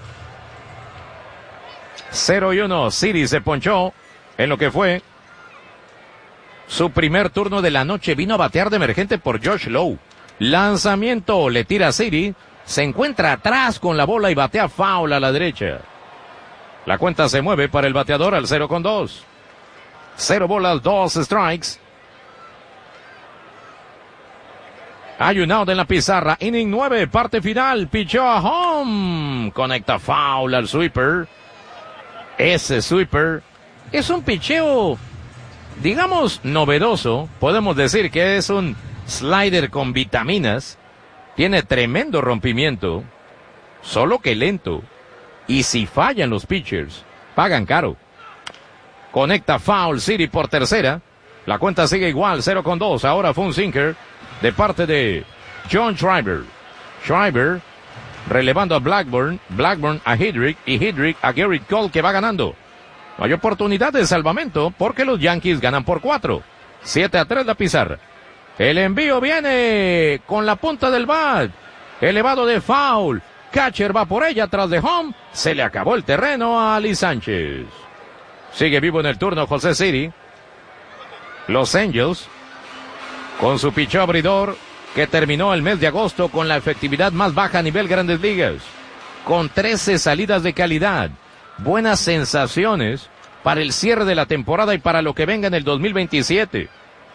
cero y uno. Siri se ponchó en lo que fue su primer turno de la noche. Vino a batear de emergente por Josh Lowe. Lanzamiento, le tira a Siri. Se encuentra atrás con la bola y batea foul a la derecha. La cuenta se mueve para el bateador al cero con dos. Cero bolas, dos strikes. Hay un out en la pizarra. Inning nueve, parte final. Pichó a home. Conecta foul al sweeper. Ese sweeper es un picheo, digamos, novedoso. Podemos decir que es un slider con vitaminas. Tiene tremendo rompimiento, solo que lento. Y si fallan los pitchers, pagan caro. Conecta foul City por tercera. La cuenta sigue igual, cero con dos. Ahora fue un sinker de parte de John Schreiber. Schreiber relevando a Blackburn. Blackburn a Hedrick y Hedrick a Garrett Cole, que va ganando. No hay oportunidad de salvamento porque los Yankees ganan por cuatro. siete a tres la pizarra. El envío viene con la punta del bat. Elevado de foul. Catcher va por ella atrás de home. Se le acabó el terreno a Ali Sánchez. Sigue vivo en el turno José Siri. Los Angels, con su picheo abridor, que terminó el mes de agosto con la efectividad más baja a nivel Grandes Ligas. Con trece salidas de calidad. Buenas sensaciones para el cierre de la temporada y para lo que venga en el dos mil veintisiete.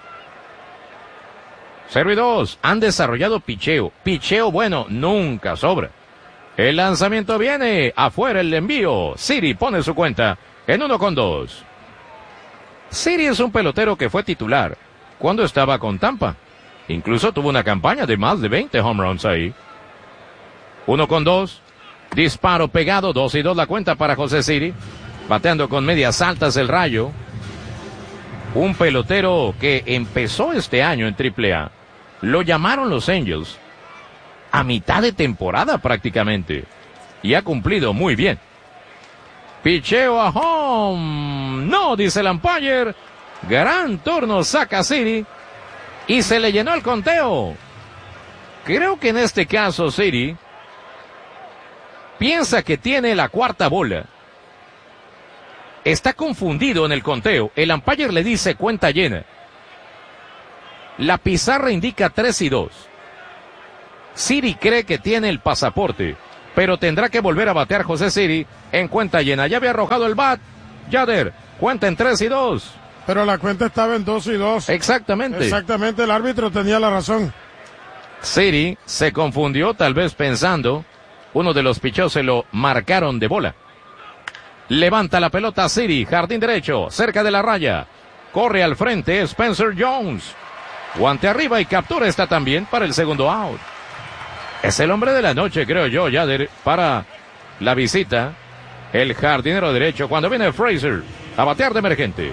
cero y dos. Han desarrollado picheo. Picheo bueno, nunca sobra. El lanzamiento viene. Afuera el envío. Siri pone su cuenta en uno con dos. Siri es un pelotero que fue titular cuando estaba con Tampa. Incluso tuvo una campaña de más de veinte home runs ahí. Uno con dos. Disparo pegado. Dos y dos la cuenta para José Siri. Bateando con medias altas el Rayo. Un pelotero que empezó este año en triple A. Lo llamaron los Angels a mitad de temporada prácticamente. Y ha cumplido muy bien. Picheo a home. No, dice el umpire. Gran turno saca Siri. Y se le llenó el conteo. Creo que en este caso Siri piensa que tiene la cuarta bola. está confundido en el conteo. El umpire le dice cuenta llena. La pizarra indica tres y dos. Siri cree que tiene el pasaporte, pero tendrá que volver a batear José Siri en cuenta llena. Ya había arrojado el bat. Yader, cuenta en tres y dos. Pero la cuenta estaba en dos y dos. Exactamente. Exactamente, el árbitro tenía la razón. Siri se confundió, tal vez pensando, uno de los pichos se lo marcaron de bola. Levanta la pelota Siri, jardín derecho, cerca de la raya. Corre al frente Spencer Jones. Guante arriba y captura esta también para el segundo out. Es el hombre de la noche, creo yo, Yader, para la visita. El jardinero derecho cuando viene Frazier a batear de emergente.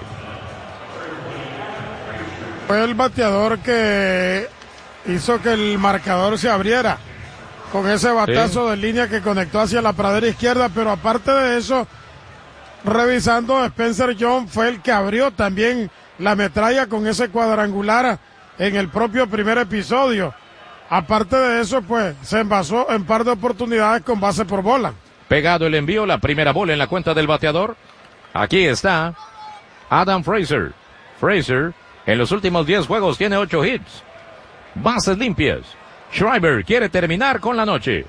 Fue el bateador que hizo que el marcador se abriera con ese batazo sí. de línea que conectó hacia la pradera izquierda, pero aparte de eso, revisando, Spencer Jones fue el que abrió también la metralla con ese cuadrangular en el propio primer episodio. Aparte de eso, pues, se envasó en par de oportunidades con base por bola. Pegado el envío, la primera bola en la cuenta del bateador. Aquí está Adam Frazier. Frazier, en los últimos diez juegos, tiene ocho hits. Bases limpias. Schreiber quiere terminar con la noche.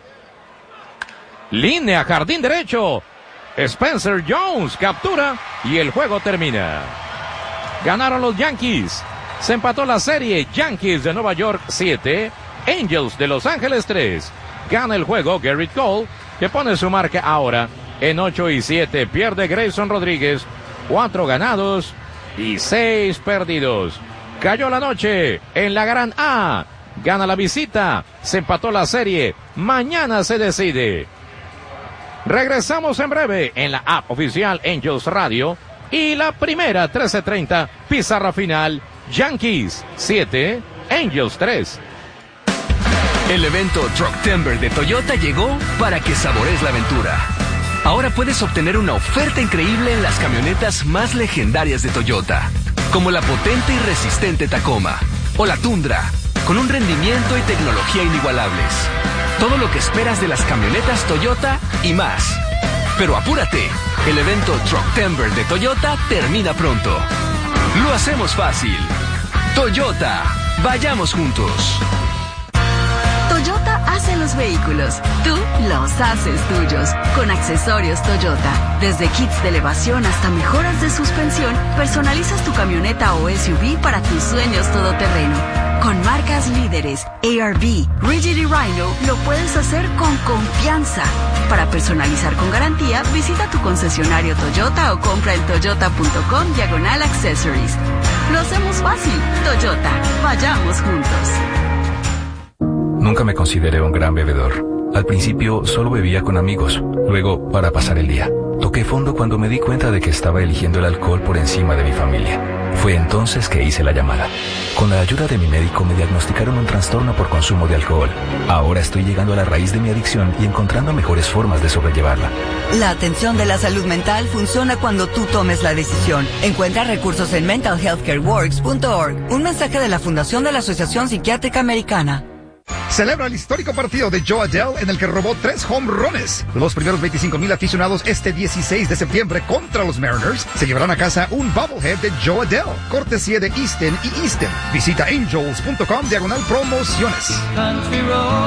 Línea, jardín derecho. Spencer Jones captura y el juego termina. Ganaron los Yankees. Se empató la serie. Yankees de Nueva York siete, Angels de Los Ángeles tres. Gana el juego Garrett Cole, que pone su marca ahora en ocho y siete. Pierde Grayson Rodríguez, cuatro ganados y seis perdidos. Cayó la noche en la Gran A. Gana la visita. Se empató la serie. Mañana se decide. Regresamos en breve en la app oficial Angels Radio. Y la primera, trece treinta, pizarra final. Yankees siete, Angels tres. El evento Trucktember de Toyota llegó para que saborees la aventura. Ahora puedes obtener una oferta increíble en las camionetas más legendarias de Toyota, como la potente y resistente Tacoma o la Tundra, con un rendimiento y tecnología inigualables. Todo lo que esperas de las camionetas Toyota y más. Pero apúrate, el evento Trucktember de Toyota termina pronto. Lo hacemos fácil. Toyota, vayamos juntos. Toyota hace los vehículos, tú los haces tuyos. Con accesorios Toyota, desde kits de elevación hasta mejoras de suspensión, personalizas tu camioneta o S U V para tus sueños todoterreno. Con marcas líderes, A R V, Rigid y Rhino, lo puedes hacer con confianza. Para personalizar con garantía, visita tu concesionario Toyota o compra en toyota.com diagonal accessories. Lo hacemos fácil. Toyota, vayamos juntos. Nunca me consideré un gran bebedor. Al principio solo bebía con amigos, luego para pasar el día. Toqué fondo cuando me di cuenta de que estaba eligiendo el alcohol por encima de mi familia. Fue entonces que hice la llamada. Con la ayuda de mi médico me diagnosticaron un trastorno por consumo de alcohol. Ahora estoy llegando a la raíz de mi adicción y encontrando mejores formas de sobrellevarla. La atención de la salud mental funciona cuando tú tomes la decisión. Encuentra recursos en mental health care works punto org. Un mensaje de la Fundación de la Asociación Psiquiátrica Americana. Celebra el histórico partido de Joe Adele en el que robó tres home runs. Los primeros veinticinco mil aficionados este dieciséis de septiembre contra los Mariners se llevarán a casa un bobblehead de Joe Adele, cortesía de Easton y Easton. Visita angels punto com diagonal promociones. Country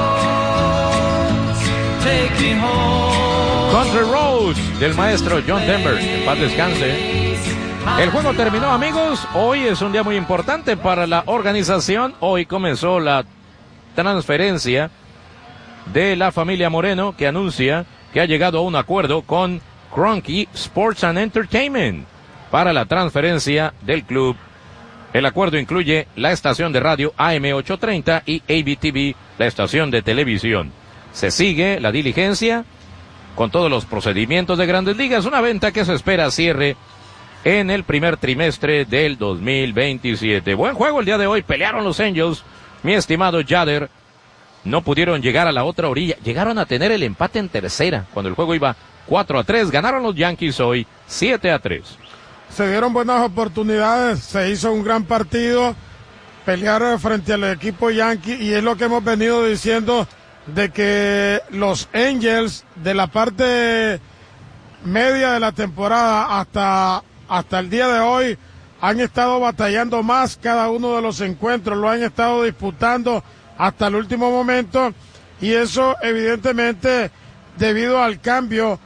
Roads, take me home. Country Roads del maestro John Denver. En paz descanse. El juego terminó, amigos. Hoy es un día muy importante para la organización. Hoy comenzó la transferencia de la familia Moreno, que anuncia que ha llegado a un acuerdo con Kroenke Sports and Entertainment para la transferencia del club. El acuerdo incluye la estación de radio A M ochocientos treinta y A B T V, la estación de televisión. Se sigue la diligencia con todos los procedimientos de Grandes Ligas, una venta que se espera cierre en el primer trimestre del dos mil veintisiete. Buen juego el día de hoy, pelearon los Angels. Mi estimado Yader, no pudieron llegar a la otra orilla. Llegaron a tener el empate en tercera, cuando el juego iba cuatro a tres. Ganaron los Yankees hoy siete a tres. Se dieron buenas oportunidades, se hizo un gran partido, pelear frente al equipo Yankee, y es lo que hemos venido diciendo, de que los Angels, de la parte media de la temporada hasta, hasta el día de hoy han estado batallando más cada uno de los encuentros, lo han estado disputando hasta el último momento, y eso evidentemente debido al cambio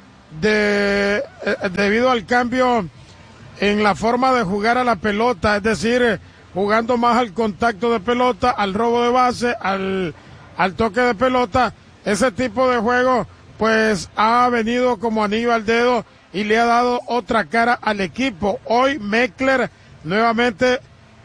de eh, debido al cambio en la forma de jugar a la pelota, es decir, eh, jugando más al contacto de pelota, al robo de base, al, al toque de pelota. Ese tipo de juego pues ha venido como anillo al dedo y le ha dado otra cara al equipo. Hoy Meckler nuevamente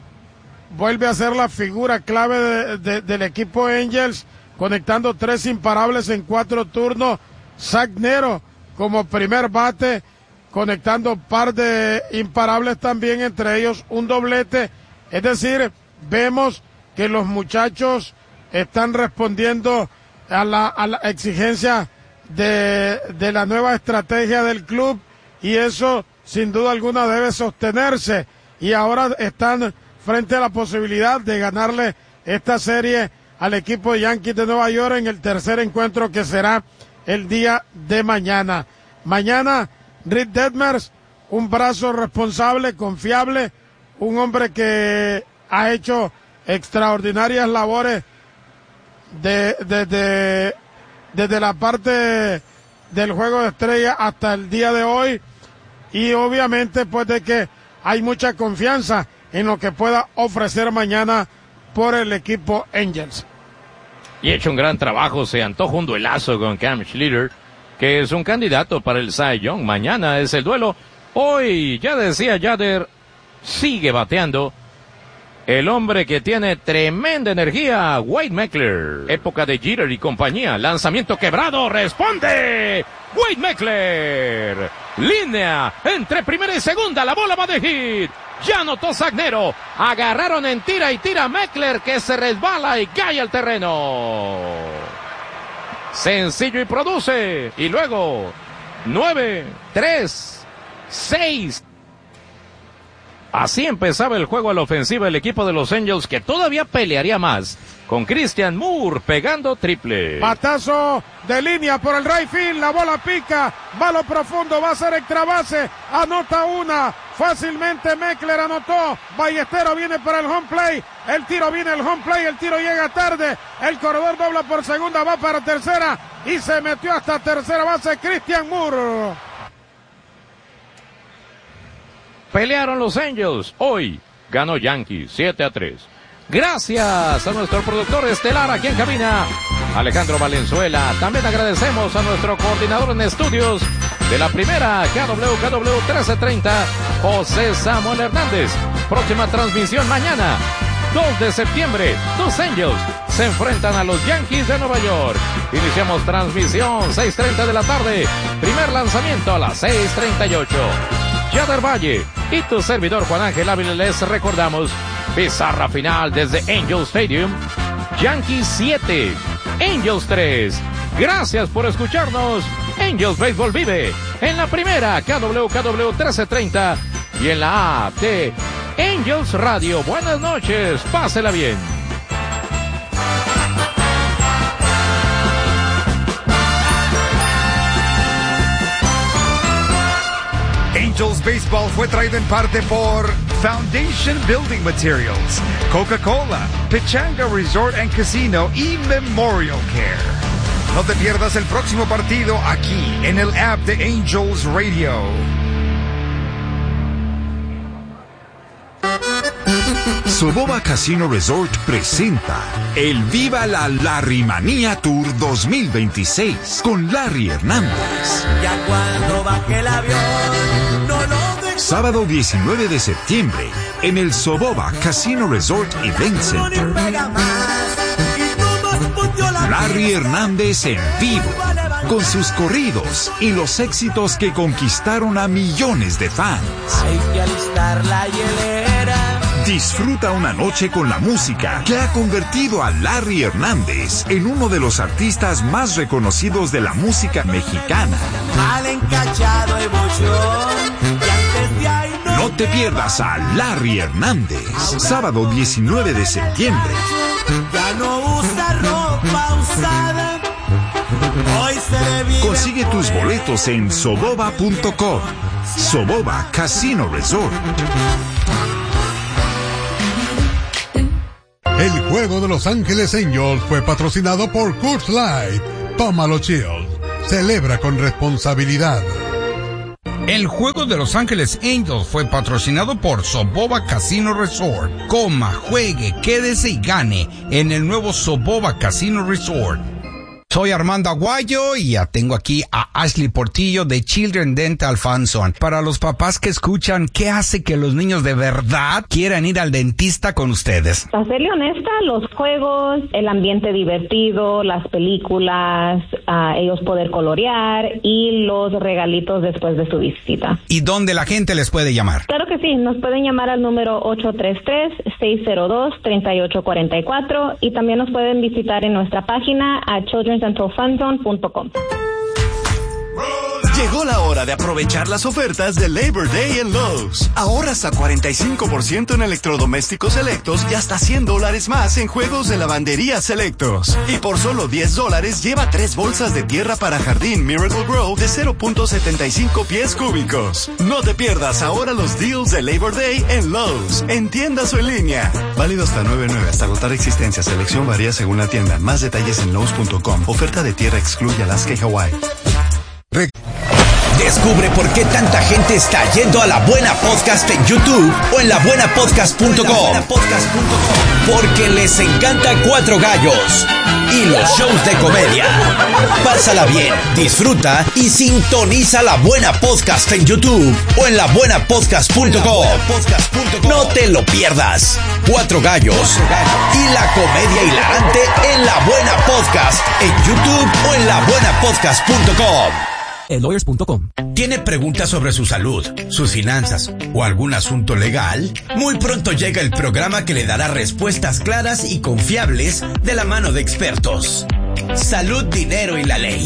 vuelve a ser la figura clave de, de, del equipo Angels, conectando tres imparables en cuatro turnos. Zach Nero como primer bate, conectando par de imparables también, entre ellos un doblete. Es decir, vemos que los muchachos están respondiendo a la, a la exigencia de, de la nueva estrategia del club, y eso sin duda alguna debe sostenerse, y ahora están frente a la posibilidad de ganarle esta serie al equipo de Yankees de Nueva York en el tercer encuentro, que será el día de mañana. Mañana, Rick Detmers, un brazo responsable, confiable, un hombre que ha hecho extraordinarias labores de, de, de, desde la parte del juego de estrella hasta el día de hoy, y obviamente pues de que hay mucha confianza en lo que pueda ofrecer mañana por el equipo Angels. Y ha hecho un gran trabajo, se antoja un duelazo con Cam Schlitter, que es un candidato para el Cy Young. Mañana es el duelo. Hoy, ya decía Yader, sigue bateando el hombre que tiene tremenda energía, Wade Meckler. Época de Jeter y compañía. Lanzamiento quebrado, responde Wade Meckler. Línea entre primera y segunda, la bola va de hit. Ya anotó Zach Nero. Agarraron en tira y tira Meckler, que se resbala y cae al terreno. Sencillo y produce. Y luego, nueve, tres, seis. Así empezaba el juego a la ofensiva el equipo de los Angels, que todavía pelearía más con Christian Moore pegando triple. Batazo de línea por el right field, la bola pica, va a lo profundo, va a ser extra base, anota una, fácilmente Meckler anotó, Ballesteros viene para el home play, el tiro viene el home play, el tiro llega tarde, el corredor dobla por segunda, va para tercera y se metió hasta tercera base Christian Moore. Pelearon los Angels. Hoy ganó Yankees siete a tres. Gracias a nuestro productor estelar aquí en cabina, Alejandro Valenzuela. También agradecemos a nuestro coordinador en estudios de la primera K W K W trece treinta, José Samuel Hernández. Próxima transmisión mañana, dos de septiembre. Los Angels se enfrentan a los Yankees de Nueva York. Iniciamos transmisión seis treinta de la tarde. Primer lanzamiento a las seis treinta y ocho. Yader Valle y tu servidor Juan Ángel Ávila les recordamos: pizarra final desde Angel Stadium. Yankees siete, Angels tres. Gracias por escucharnos. Angels Baseball vive en la primera K W K W trece treinta y en la app de Angels Radio. Buenas noches, pásela bien. Angels Baseball fue traído en parte por Foundation Building Materials, Coca-Cola, Pechanga Resort and Casino y Memorial Care. No te pierdas el próximo partido aquí en el app de Angels Radio. Soboba Casino Resort presenta el Viva la Larrymanía Tour dos mil veintiséis con Larry Hernández. Ya cuando baje el avión, no lo dejo. Sábado diecinueve de septiembre en el Soboba Casino Resort Event Center. Larry Hernández en vivo, con sus corridos y los éxitos que conquistaron a millones de fans. Hay que alistar la hielera. Disfruta una noche con la música que ha convertido a Larry Hernández en uno de los artistas más reconocidos de la música mexicana. Mal encachado emoción, y antes de ahí no, no te pierdas a Larry Hernández, sábado diecinueve de septiembre. Ya no usa ropa usada, hoy se vive. Consigue tus boletos en soboba punto com. Soboba Casino Resort. El juego de Los Ángeles Angels fue patrocinado por Coors Light. Tómalo chill. Celebra con responsabilidad. El juego de Los Ángeles Angels fue patrocinado por Soboba Casino Resort. Coma, juegue, quédese y gane en el nuevo Soboba Casino Resort. Soy Armando Aguayo y ya tengo aquí a Ashley Portillo de Children Dental Funson. Para los papás que escuchan, ¿qué hace que los niños de verdad quieran ir al dentista con ustedes? Para serle honesta, los juegos, el ambiente divertido, las películas, uh, ellos poder colorear y los regalitos después de su visita. ¿Y dónde la gente les puede llamar? Claro que sí, nos pueden llamar al número ocho tres tres, seis cero dos, tres ocho cuatro cuatro y también nos pueden visitar en nuestra página a children dental funzone punto com. Llegó la hora de aprovechar las ofertas de Labor Day en Lowe's. Ahorras a cuarenta y cinco por ciento en electrodomésticos selectos y hasta cien dólares más en juegos de lavandería selectos. Y por solo diez dólares lleva tres bolsas de tierra para jardín Miracle Grow de cero punto setenta y cinco pies cúbicos. No te pierdas ahora los deals de Labor Day en Lowe's, en tiendas o en línea. Válido hasta nueve nueve hasta agotar existencia. Selección varía según la tienda. Más detalles en lowes punto com. Oferta de tierra excluye Alaska y Hawái. Descubre por qué tanta gente está yendo a La Buena Podcast en YouTube o en la buena podcast punto com. Porque les encanta Cuatro Gallos y los shows de comedia. Pásala bien, disfruta y sintoniza La Buena Podcast en YouTube o en la buena podcast punto com. No te lo pierdas. Cuatro Gallos y la comedia hilarante en La Buena Podcast en YouTube o en la buena podcast punto com. lawyers punto com. ¿Tiene preguntas sobre su salud, sus finanzas o algún asunto legal? Muy pronto llega el programa que le dará respuestas claras y confiables de la mano de expertos. Salud, dinero y la ley.